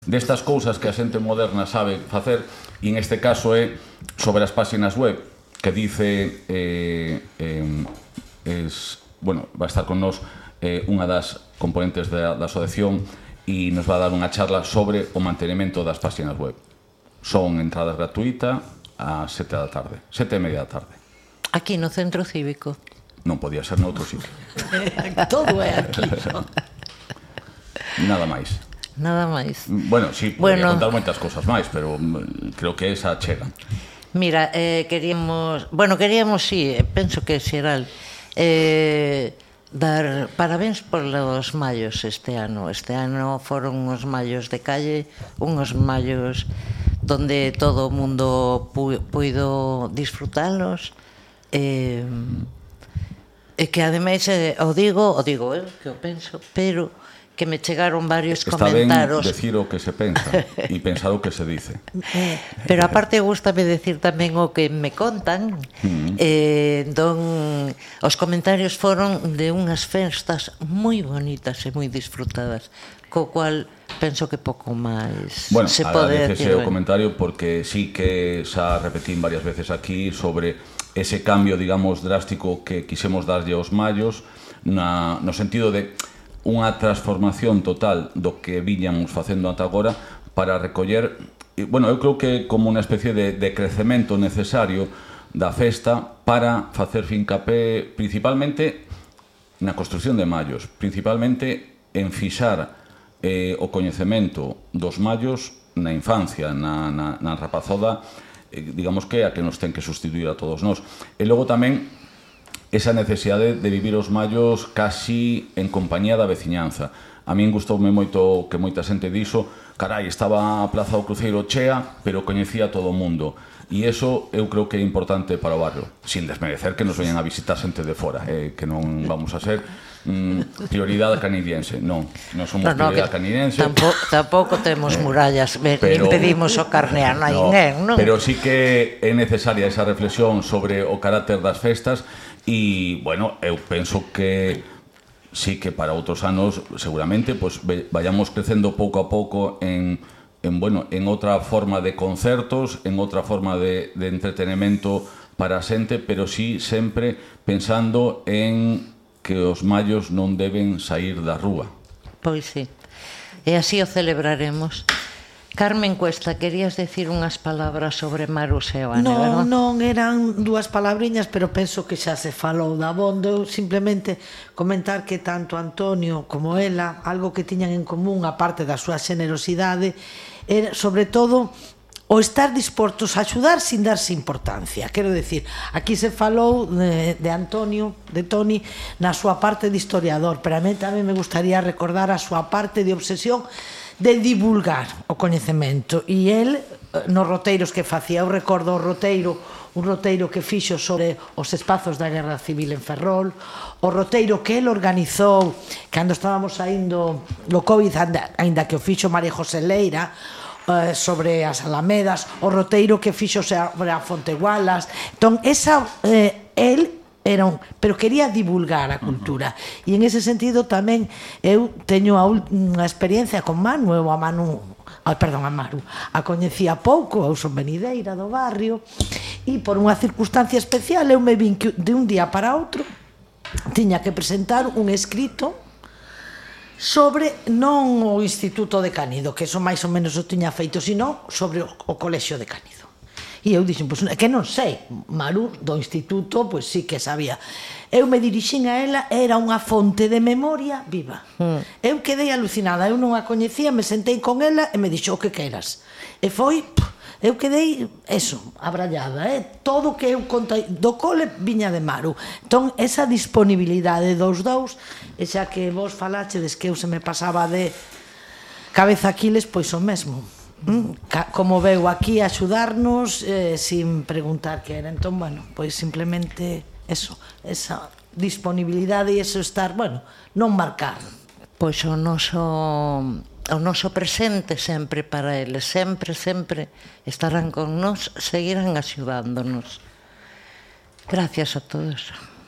destas cousas que a xente moderna sabe facer, e en este caso é sobre as páxinas web, que dice bueno, va a estar con nós unha das componentes da asociación e nos va a dar unha charla sobre o mantenimento das páxinas web. Son entradas gratuita a 7 da tarde, 7:30 da tarde. Aquí no Centro Cívico. Non podía ser noutro sitio. Todo é aquí. Nada máis. Nada máis. Bueno, sí, podría contar moitas cosas máis, pero creo que esa chega. Mira, queríamos, sí, penso que é xeral, dar parabéns polos mallos este ano. Este ano foron uns mallos de calle, uns mallos donde todo o mundo puido disfrutalos, e que ademais o digo eu, que o penso, pero que me chegaron varios comentaros. Está ben decir o que se pensa e pensar o que se dice. Pero aparte gústame decir tamén o que me contan. Os comentarios foron de unhas festas moi bonitas e moi disfrutadas, co cual penso que pouco máis se pode decir. Agradecese o comentario porque sí que xa repetín varias veces aquí sobre ese cambio, digamos, drástico que quisemos darlle aos mallos, no sentido de unha transformación total do que viñamos facendo ata agora para recoller, bueno, eu creo que como unha especie de crecemento necesario da festa para facer fincapé principalmente na construción de mallos, principalmente en fixar o coñecemento dos mallos na infancia, na rapazoda, digamos que a que nos ten que sustituir a todos nós. E logo tamén esa necesidade de vivir os mallos casi en compañía da veciñanza. A min gustoume moito que moita xente dixo, carai, estaba a Praza do Cruceiro chea, pero coñecía todo o mundo. E iso eu creo que é importante para o barrio, sin desmerecer que nos veñan a visitar xente de fora, que non vamos a ser prioridade canadiense. Non somos prioridade canadiense. Tampouco temos murallas, impedimos o carnear, non hai ninguén, non? Pero sí que é necesaria esa reflexión sobre o carácter das festas. E, bueno, eu penso que sí que para outros anos seguramente pues, vayamos crecendo pouco a pouco en outra forma de concertos, en outra forma de entretenimento para a xente, pero sí sempre pensando en que os mallos non deben sair da rúa. Pois sí, e así o celebraremos. Carmen Cuesta, querías decir unhas palabras sobre Maru Seoane, verdad? Non, eran dúas palabriñas, pero penso que xa se falou da bondo. Simplemente comentar que tanto Antonio como ela, algo que tiñan en común, a parte da súa xenerosidade, era, sobre todo, o estar dispostos a axudar sin darse importancia. Quero decir, aquí se falou de Antonio, de Toni, na súa parte de historiador, pero a mí tamén me gustaría recordar a súa parte de obsesión de divulgar o coñecemento. E el, nos roteiros que facía, eu recordo un roteiro que fixo sobre os espazos da Guerra Civil en Ferrol, o roteiro que el organizou cando estábamos saindo do Covid, aínda que o fixo María José Leira, sobre as Alamedas, o roteiro que fixo sobre a Fontegualas. Entón, el pero quería divulgar a cultura, e en ese sentido tamén eu teño unha experiencia con Manu. A Maru a coñecía pouco, eu son venideira do barrio, e por unha circunstancia especial eu me vin que de un día para outro tiña que presentar un escrito sobre non o Instituto de Canido, que eso máis ou menos o tiña feito, sino sobre o Colexio de Canido. E eu dixen, pois, que non sei, Maru do instituto, pois sí que sabía. Eu me dirixín a ela, era unha fonte de memoria viva. Eu quedei alucinada, eu non a coñecía, me sentei con ela e me dixo o que queras. E foi, eu quedei, abrallada, todo o que eu contei do cole viña de Maru. Entón, esa disponibilidade dos dous, e xa que vos falachedes que eu se me pasaba de cabeza Aquiles, pois o mesmo. Como veu aquí a axudarnos sin preguntar que era. Entón, bueno, pois simplemente esa disponibilidade e eso estar, bueno, non marcar. Pois o noso presente sempre para eles, sempre estarán con nós, seguirán axudándonos. Gracias a todos.